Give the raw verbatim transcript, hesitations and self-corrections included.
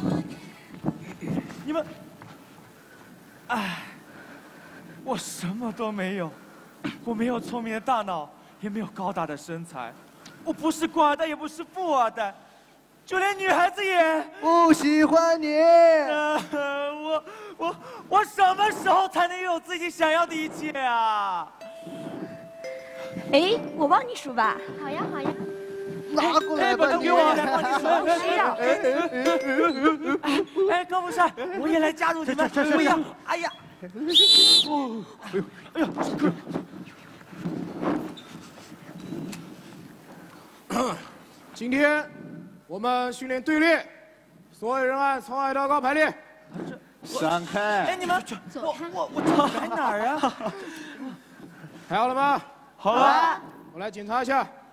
你们，哎，我什么都没有，我没有聪明的大脑，也没有高大的身材，我不是官二代，也不是富二代，就连女孩子也不喜欢你。 呃、我我我什么时候才能拥有自己想要的一切啊？ 哎，我帮你数吧。 好呀，好呀。 拿过来吧， 把头给我，来帮你数。 谁呀？ 哎，高富帅，我也来加入你们。我也，哎呀，哦，哎呦，哎呦。 今天我们训练队列，所有人按从矮到高排列。 闪开！ 哎，你们，我我我排哪儿啊？ 排好了吗？ 好了。 我来检查一下。